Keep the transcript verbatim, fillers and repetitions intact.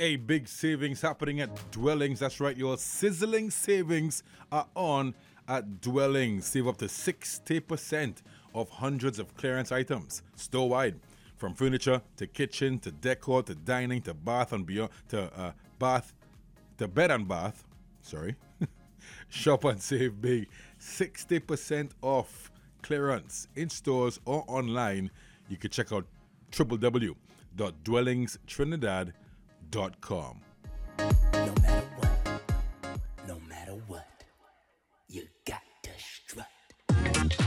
A big savings happening at Dwellings. That's right, your sizzling savings are on at Dwellings. Save up to sixty percent of hundreds of clearance items store-wide. From furniture to kitchen to decor to dining to bath and beyond to uh, bath to bed and bath. Sorry. Shop and save big. sixty percent off clearance in stores or online. You can check out w w w dot dwellings trinidad dot com.